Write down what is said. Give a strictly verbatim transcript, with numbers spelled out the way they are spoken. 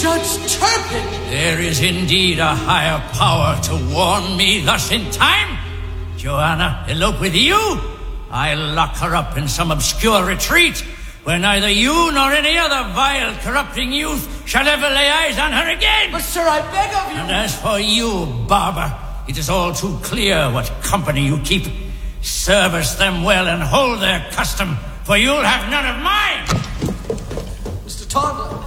Judge Turpin! There is indeed a higher power to warn me thus in time. Joanna, elope with you? I'll lock her up in some obscure retreat where neither you nor any other vile, corrupting youth shall ever lay eyes on her again. But, sir, I beg of you... And as for you, barber, it is all too clear what company you keep. Service them well and hold their custom, for you'll have none of mine. Mister Tondler...